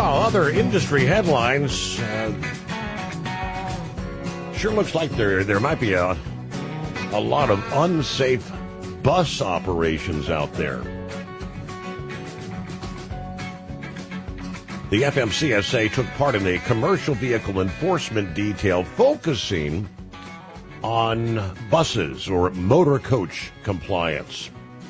Well, other industry headlines. Sure looks like there might be a lot of unsafe bus operations out there. The FMCSA took part in a commercial vehicle enforcement detail focusing on buses or motor coach compliance.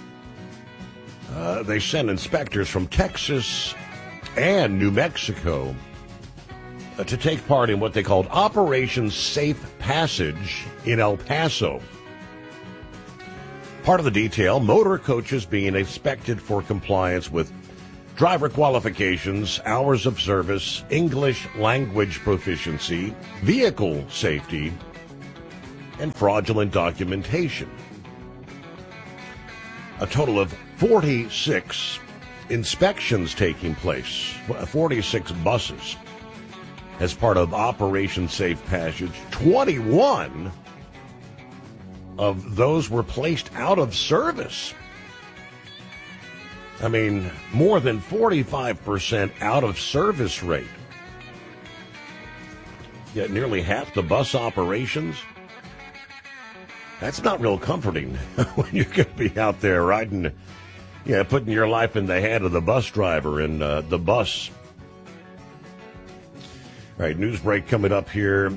They sent inspectors from Texas and New Mexico to take part in what they called Operation Safe Passage in El Paso. Part of the detail, motor coaches being inspected for compliance with driver qualifications, hours of service, English language proficiency, vehicle safety, and fraudulent documentation. A total of 46 inspections taking place, 46 buses as part of Operation Safe Passage. 21 of those were placed out of service. I mean, more than 45% out of service rate. Yet nearly half the bus operations. That's not real comforting when you're going to be out there riding, putting your life in the hand of the bus driver and the bus. All right, news break coming up here.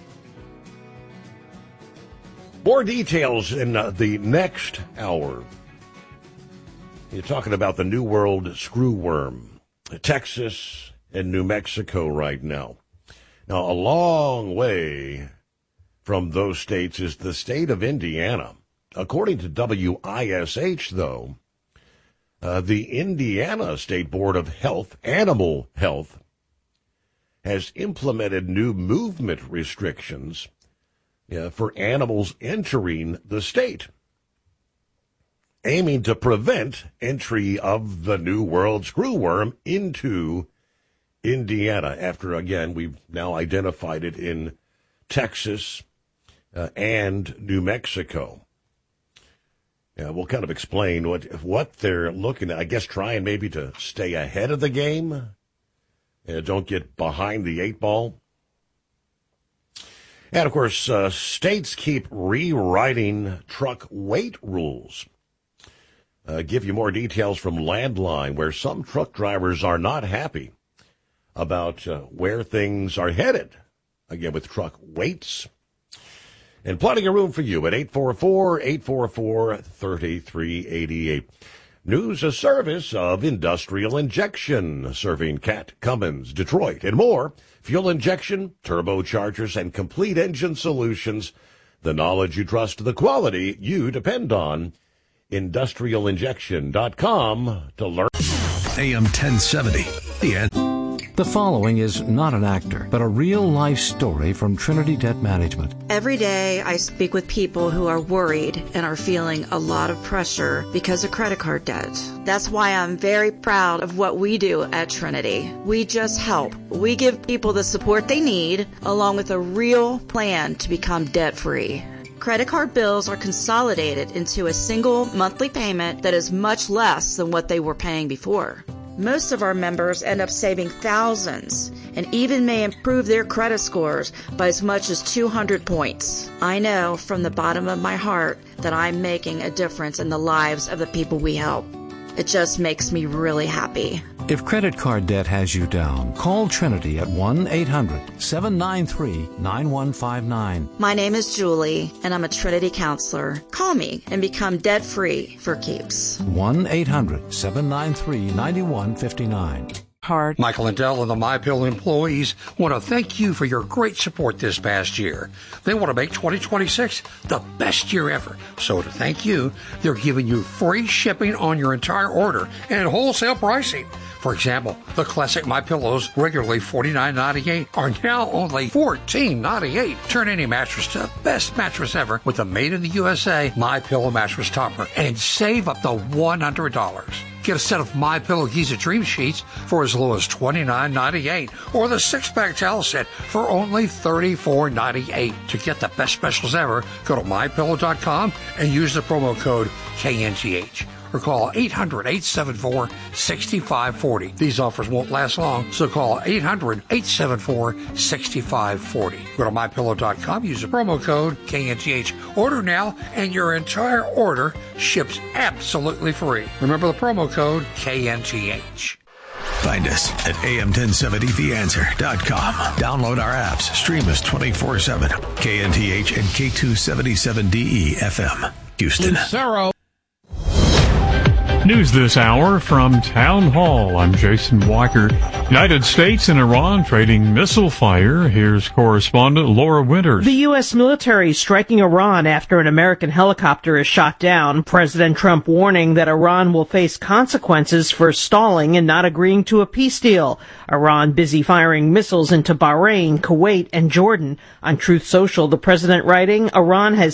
More details in the next hour. You're talking about the New World screwworm, Texas and New Mexico right now. Now, a long way from those states is the state of Indiana. According to WISH, though, the Indiana State Board of Health, Animal Health, has implemented new movement restrictions for animals entering the state, aiming to prevent entry of the New World screwworm into Indiana after, again, we've now identified it in Texas and New Mexico. We'll kind of explain what they're looking at. I guess trying maybe to stay ahead of the game. Don't get behind the eight ball. And, of course, states keep rewriting truck weight rules. Give you more details from Landline, where some truck drivers are not happy about where things are headed, again, with truck weights. And plenty of room for you at 844-3388. News, a service of Industrial Injection, serving Cat, Cummins, Detroit, and more. Fuel injection, turbochargers, and complete engine solutions. The knowledge you trust, the quality you depend on. IndustrialInjection.com to learn. AM 1070. The end. The following is not an actor, but a real-life story from Trinity Debt Management. Every day I speak with people who are worried and are feeling a lot of pressure because of credit card debt. That's why I'm very proud of what we do at Trinity. We just help. We give people the support they need, along with a real plan to become debt-free. Credit card bills are consolidated into a single monthly payment that is much less than what they were paying before. Most of our members end up saving thousands and even may improve their credit scores by as much as 200 points. I know from the bottom of my heart that I'm making a difference in the lives of the people we help. It just makes me really happy. If credit card debt has you down, call Trinity at 1-800-793-9159. My name is Julie, and I'm a Trinity counselor. Call me and become debt-free for keeps. 1-800-793-9159. Hard. Michael Lindell and the MyPillow employees want to thank you for your great support this past year. They want to make 2026 the best year ever. So to thank you, they're giving you free shipping on your entire order and wholesale pricing. For example, the classic MyPillows, regularly $49.98, are now only $14.98. Turn any mattress to the best mattress ever with the Made in the USA MyPillow mattress topper and save up to $100. Get a set of MyPillow Giza Dream Sheets for as low as $29.98 or the 6-pack towel set for only $34.98. To get the best specials ever, go to MyPillow.com and use the promo code KNTH. or call 800-874-6540. These offers won't last long, so call 800-874-6540. Go to MyPillow.com, use the promo code KNTH. Order now, and your entire order ships absolutely free. Remember the promo code KNTH. Find us at am1070theanswer.com. Download our apps. Stream us 24/7. KNTH and K277DE FM. Houston. Lucero. News this hour from Town Hall. I'm Jason Walker. United States and Iran trading missile fire. Here's correspondent Laura Winters. The U.S. military striking Iran after an American helicopter is shot down. President Trump warning that Iran will face consequences for stalling and not agreeing to a peace deal. Iran busy firing missiles into Bahrain, Kuwait, and Jordan. On Truth Social, the president writing, Iran has